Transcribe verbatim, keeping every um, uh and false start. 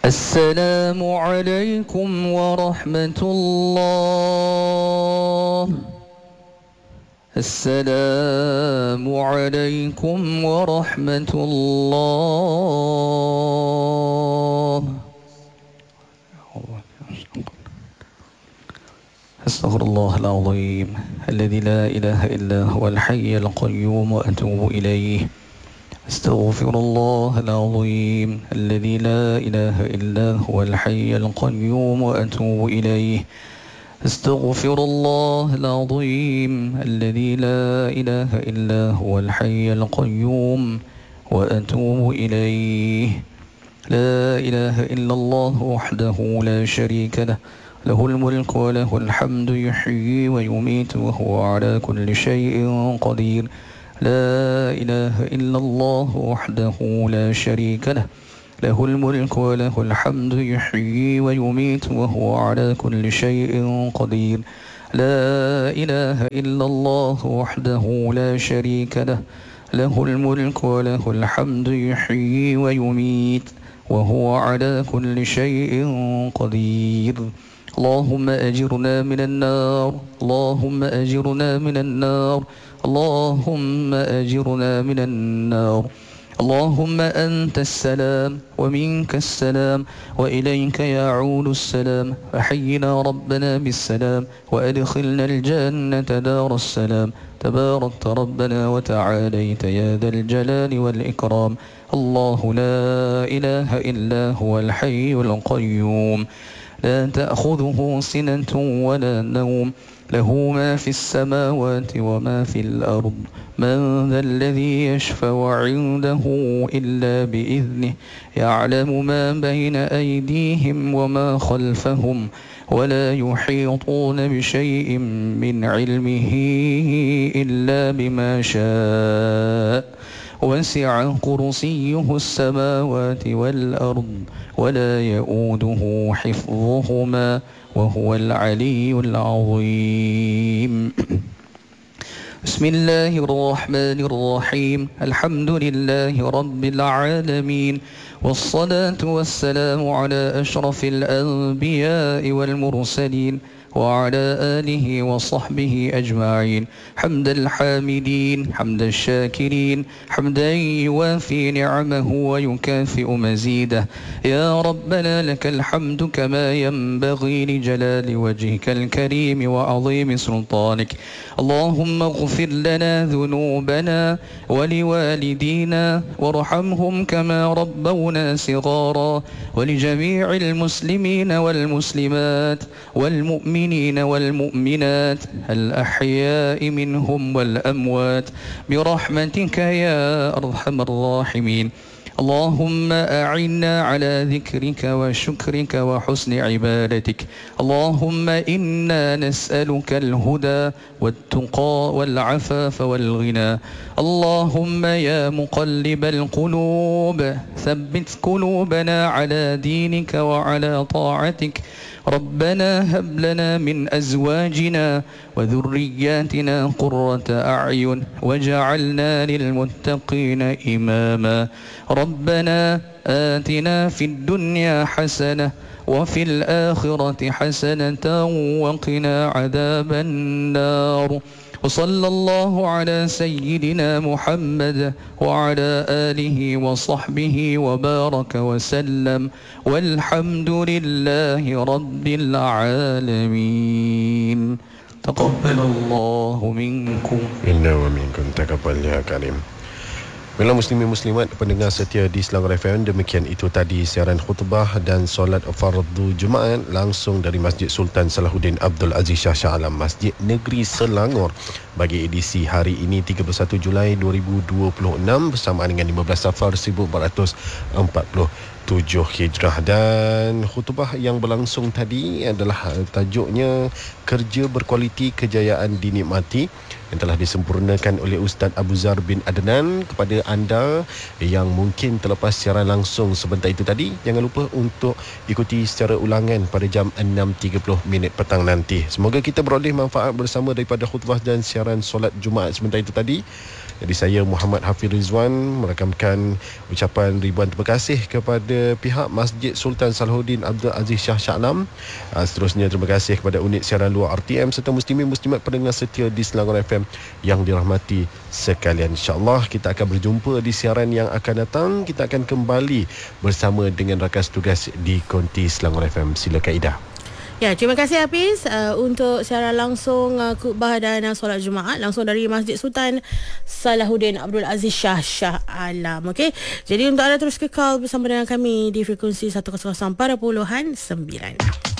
السلام عليكم ورحمة الله. السلام عليكم ورحمة الله. أستغفر الله العظيم الذي لا إله إلا هو الحي القيوم وأتوب إليه. أستغفر الله العظيم الذي لا إله إلا هو الحي القيوم وأتوب إليه. أستغفر الله العظيم الذي لا إله إلا هو الحي القيوم وأتوب إليه. لا إله إلا الله وحده لا شريك له، له الملك وله الحمد يحيي ويميت وهو على كل شيء قدير. لا إله إلا الله وحده لا شريك له، له الملك وله الحمد يحيي ويميت وهو على كل شيء قدير. لا إله إلا الله وحده لا شريك له، له الملك وله الحمد يحيي ويميت وهو على كل شيء قدير. اللهم أجرنا من النار، اللهم أجرنا من النار، اللهم أجرنا من النار. اللهم أنت السلام ومنك السلام وإليك يعود السلام، فحينا ربنا بالسلام وأدخلنا الجنة دار السلام. تباركت ربنا وتعاليت يا ذا الجلال والإكرام. الله لا إله إلا هو الحي القيوم، لا تأخذه سنة ولا نوم، له ما في السماوات وما في الأرض. من ذا الذي يشفع عنده إلا بإذنه، يعلم ما بين أيديهم وما خلفهم، ولا يحيطون بشيء من علمه إلا بما شاء. وسع كرسيه السماوات والأرض ولا يؤوده حفظهما وهو العلي العظيم. بسم الله الرحمن الرحيم. الحمد لله رب العالمين، والصلاة والسلام على أشرف الأنبياء والمرسلين وعلى آله وصحبه أجمعين. حمد الحامدين، حمد الشاكرين، حمدا يوافي نعمه ويكافئ مزيده. يا ربنا لك الحمد كما ينبغي لجلال وجهك الكريم وعظيم سلطانك. اللهم اغفر لنا ذنوبنا ولوالدينا وارحمهم كما ربونا صغارا، ولجميع المسلمين والمسلمات والمؤمنين والمؤمنات الأحياء منهم والأموات برحمتك يا أرحم الراحمين. اللهم أعنا على ذكرك وشكرك وحسن عبادتك. اللهم إنا نسألك الهدى والتقى والعفاف والغنى. اللهم يا مقلب القلوب ثبت قلوبنا على دينك وعلى طاعتك. ربنا هب لنا من أزواجنا وذرياتنا قرة أعين واجعلنا للمتقين إماما. ربنا آتنا في الدنيا حسنة وفي الآخرة حسنة وقنا عذاب النار. وصلى الله على سيدنا محمد وعلى آله وصحبه وبارك وسلم، والحمد لله رب العالمين. تقبل الله منكم. Inna wa minkum taqabbal ya karim. Baiklah muslimin muslimat pendengar setia di Selangor F M, demikian itu tadi siaran khutbah dan solat fardu Jumaat langsung dari Masjid Sultan Salahuddin Abdul Aziz Shah Shah Alam, Masjid Negeri Selangor, bagi edisi hari ini tiga puluh satu Julai dua ribu dua puluh enam bersamaan dengan lima belas Safar seribu empat ratus empat puluh tujuh Hijrah. Dan khutbah yang berlangsung tadi adalah tajuknya Kerja Berkualiti Kejayaan Dinikmati, yang telah disempurnakan oleh Ustaz Abu Zar bin Adnan. Kepada anda yang mungkin terlepas siaran langsung sebentar itu tadi, jangan lupa untuk ikuti secara ulangan pada jam enam tiga puluh minit petang nanti. Semoga kita beroleh manfaat bersama daripada khutbah dan siaran solat Jumaat sebentar itu tadi. Jadi saya Muhammad Hafiz Rizwan merakamkan ucapan ribuan terima kasih kepada pihak Masjid Sultan Salahuddin Abdul Aziz Shah Shah Alam. Seterusnya terima kasih kepada unit siaran luar R T M serta muslimin muslimat pendengar setia di Selangor F M yang dirahmati sekalian. InsyaAllah kita akan berjumpa di siaran yang akan datang. Kita akan kembali bersama dengan rakan tugas di Konti Selangor F M. Silakan Ida. Ya, terima kasih Hafiz uh, untuk siaran langsung uh, khutbah dan uh, solat Jumaat langsung dari Masjid Sultan Salahuddin Abdul Aziz Shah Shah Alam. Okey. Jadi untuk anda terus kekal bersama dengan kami di frekuensi seratus empat puluh sembilan.